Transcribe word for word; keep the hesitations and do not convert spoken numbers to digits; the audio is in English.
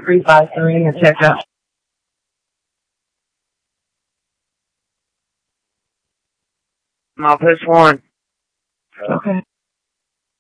three five three and check out. I'm off this one. Okay.